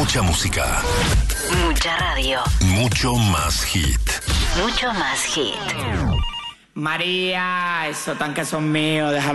Mucha música. Mucha radio. Mucho más hit. Mucho más hit. María, esos tanques son míos, déjame